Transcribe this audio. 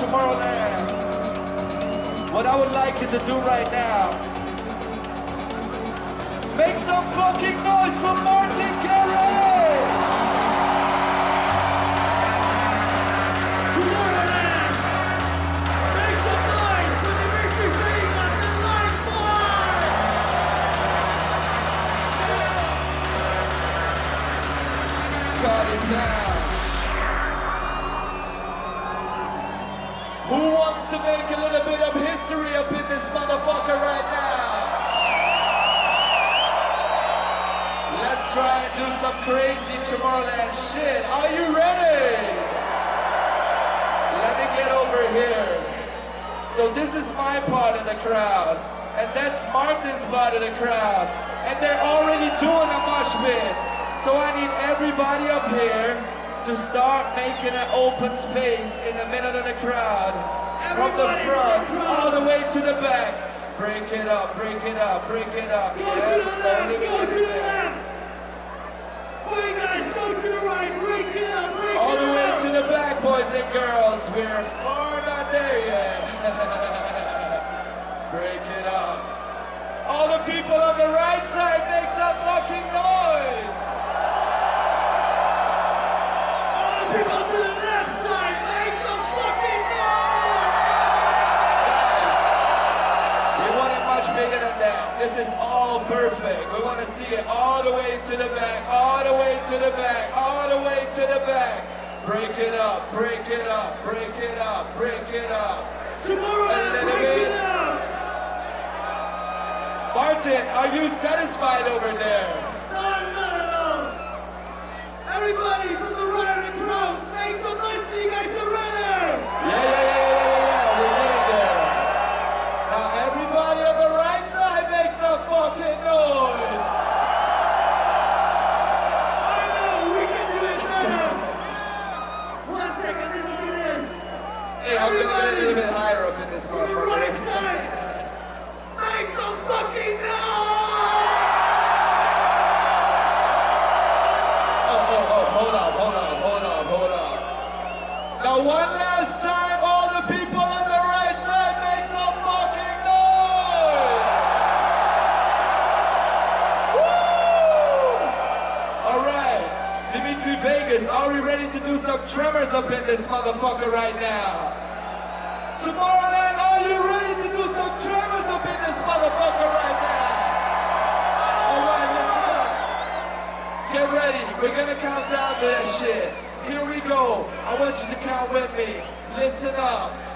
Tomorrowland. What I would like you to do right now, make some fucking noise for Martin Garrix! Tomorrowland! Make some noise for the Victory Vegas and Life Boy! Cut it down. Who wants to make a little bit of history up in this motherfucker right now? Let's try and do some crazy Tomorrowland shit. Are you ready? Let me get over here. So this is my part of the crowd, and that's Martin's part of the crowd, and they're already doing a mosh pit. So I need everybody up here to start making an open space in the middle of the crowd. From the front all the way to the back. Break it up, break it up, break it up. Go to the left, go to the left. Boy guys, go to the right, break it up, break it up. All the way to the back, boys and girls. We're far not there yet. Break it up. All the people on the right side, make some fucking noise. People to the left side, make some fucking noise! Guys, we want it much bigger than that. This is all perfect. We want to see it all the way to the back, all the way to the back, all the way to the back. Break it up, break it up, break it up, break it up. Tomorrowland, break it up! Martin, are you satisfied over there? No, I'm not at all. Everybody from the right of the crowd, make some noise for you guys surrender! Yeah, we're getting there. Now everybody on the right side make some fucking noise. I know, we can do it better. 1 second, listen to this. Hey, I'm gonna get a little bit higher up in this From the right motherfucker. side, make some fucking noise! Hold on. Now one last time, all the people on the right side make some fucking noise! Woo! Alright, Dimitri Vegas, are we ready to do some tremors up in this motherfucker right now? Tomorrowland, are you ready to do some tremors up in this motherfucker right now? Alright, listen up. Get ready, we're gonna count down to that shit. Here we go. I want you to count with me. Listen up.